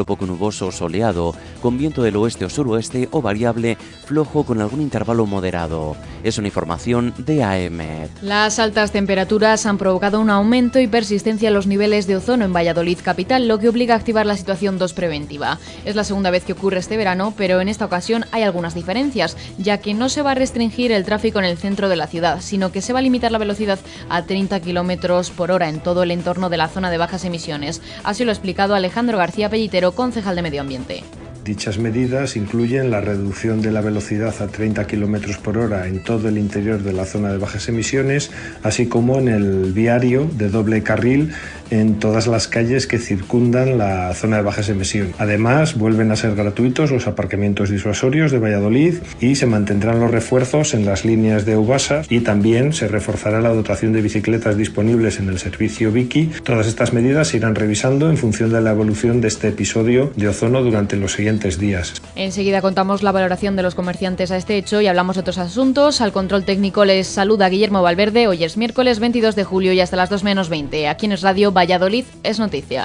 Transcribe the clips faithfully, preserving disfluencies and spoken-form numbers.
cielo poco nuboso o soleado, con viento del oeste o suroeste o variable, flojo con algún intervalo moderado. Es una información de A E M E T. Las altas temperaturas han provocado un aumento y persistencia en los niveles de ozono en Valladolid capital, lo que obliga a activar la situación dos preventiva. Es la segunda vez que ocurre este verano, pero en esta ocasión hay algunas diferencias, ya que no se va a restringir el tráfico en el centro de la ciudad, sino que se va a limitar la velocidad a treinta kilómetros por hora en todo el entorno de la zona de bajas emisiones. Así lo ha explicado Alejandro García Pellitero, concejal de Medio Ambiente. Dichas medidas incluyen la reducción de la velocidad a treinta kilómetros por hora en todo el interior de la zona de bajas emisiones, así como en el viario de doble carril en todas las calles que circundan la zona de bajas emisiones. Además, vuelven a ser gratuitos los aparcamientos disuasorios de Valladolid y se mantendrán los refuerzos en las líneas de Ubasa, y también se reforzará la dotación de bicicletas disponibles en el servicio Biki. Todas estas medidas se irán revisando en función de la evolución de este episodio de ozono durante los siguientes días. Enseguida contamos la valoración de los comerciantes a este hecho y hablamos de otros asuntos. Al control técnico les saluda Guillermo Valverde. Hoy es miércoles veintidós de julio y hasta las dos menos veinte. Aquí en Es Radio Valladolid es noticia.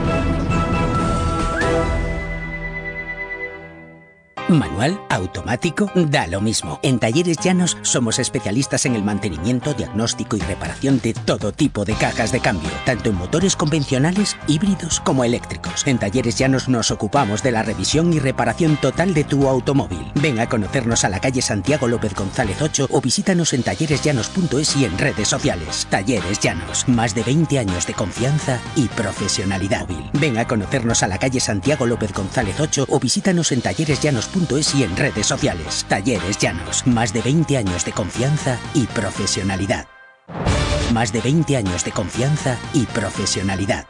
Manual, automático, da lo mismo. En Talleres Llanos somos especialistas en el mantenimiento, diagnóstico y reparación de todo tipo de cajas de cambio, tanto en motores convencionales, híbridos como eléctricos. En Talleres Llanos nos ocupamos de la revisión y reparación total de tu automóvil. Ven a conocernos a la calle Santiago López González ocho o visítanos en talleres llanos punto es y en redes sociales. Talleres Llanos, más de veinte años de confianza y profesionalidad. Ven a conocernos a la calle Santiago López González ocho o visítanos en talleres llanos punto es y en redes sociales. Talleres Llanos, más de veinte años de confianza y profesionalidad. Más de veinte años de confianza y profesionalidad.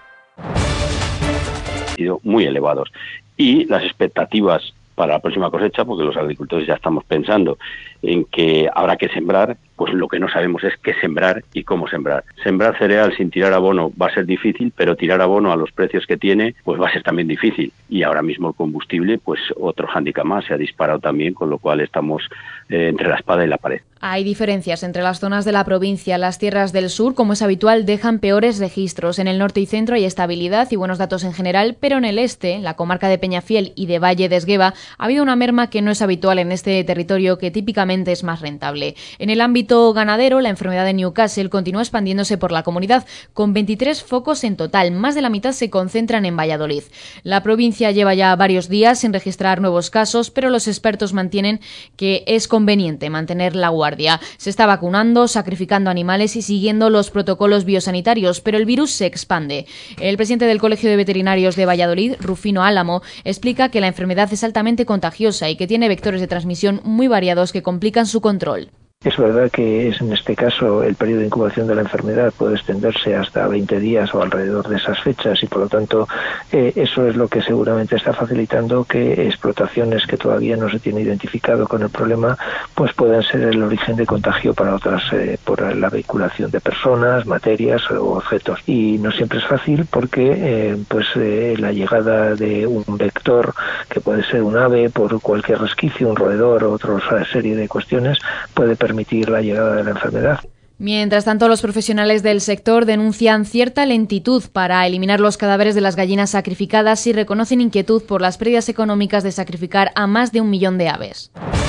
Sido muy elevados y las expectativas para la próxima cosecha, porque los agricultores ya estamos pensando en que habrá que sembrar, pues lo que no sabemos es qué sembrar y cómo sembrar. Sembrar cereal sin tirar abono va a ser difícil, pero tirar abono a los precios que tiene, pues va a ser también difícil. Y ahora mismo el combustible, pues otro hándicap más, se ha disparado también, con lo cual estamos eh, entre la espada y la pared. Hay diferencias entre las zonas de la provincia. Las tierras del sur, como es habitual, dejan peores registros. En el norte y centro hay estabilidad y buenos datos en general, pero en el este, la comarca de Peñafiel y de Valle de Esgueva, ha habido una merma que no es habitual en este territorio, que típicamente es más rentable. En el ámbito ganadero, la enfermedad de Newcastle continúa expandiéndose por la comunidad, con veintitrés focos en total. Más de la mitad se concentran en Valladolid. La provincia lleva ya varios días sin registrar nuevos casos, pero los expertos mantienen que es conveniente mantener la guardia. Se está vacunando, sacrificando animales y siguiendo los protocolos biosanitarios, pero el virus se expande. El presidente del Colegio de Veterinarios de Valladolid, Rufino Álamo, explica que la enfermedad es altamente contagiosa y que tiene vectores de transmisión muy variados que complican su control. Es verdad que es en este caso el periodo de incubación de la enfermedad puede extenderse hasta veinte días o alrededor de esas fechas y por lo tanto eh, eso es lo que seguramente está facilitando que explotaciones que todavía no se tiene identificado con el problema pues puedan ser el origen de contagio para otras eh, por la vehiculación de personas, materias o objetos. Y no siempre es fácil porque eh, pues eh, la llegada de un vector que puede ser un ave por cualquier resquicio, un roedor o otra serie de cuestiones puede permitir permitir la llegada de la enfermedad. Mientras tanto, los profesionales del sector denuncian cierta lentitud para eliminar los cadáveres de las gallinas sacrificadas y reconocen inquietud por las pérdidas económicas de sacrificar a más de un millón de aves.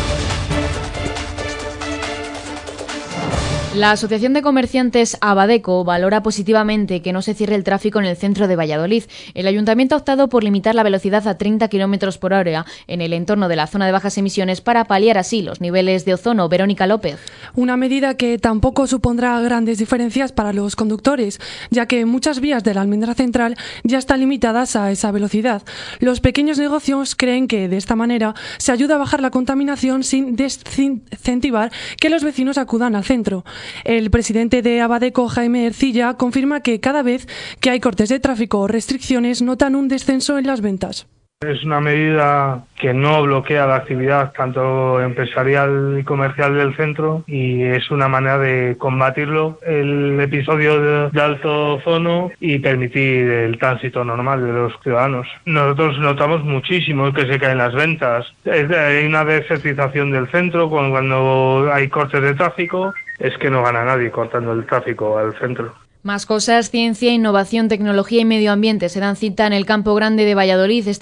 La Asociación de Comerciantes Abadeco valora positivamente que no se cierre el tráfico en el centro de Valladolid. El Ayuntamiento ha optado por limitar la velocidad a treinta kilómetros por hora en el entorno de la zona de bajas emisiones para paliar así los niveles de ozono. Verónica López. Una medida que tampoco supondrá grandes diferencias para los conductores, ya que muchas vías de la Almendra Central ya están limitadas a esa velocidad. Los pequeños negocios creen que de esta manera se ayuda a bajar la contaminación sin desincentivar que los vecinos acudan al centro. El presidente de Abadeco, Jaime Ercilla, confirma que cada vez que hay cortes de tráfico o restricciones notan un descenso en las ventas. Es una medida que no bloquea la actividad tanto empresarial y comercial del centro y es una manera de combatirlo, el episodio de, de alto ozono y permitir el tránsito normal de los ciudadanos. Nosotros notamos muchísimo que se caen las ventas. Es, hay una desertización del centro cuando, cuando hay cortes de tráfico, es que no gana nadie cortando el tráfico al centro. Más cosas: ciencia, innovación, tecnología y medio ambiente se dan cita en el Campo Grande de Valladolid. Este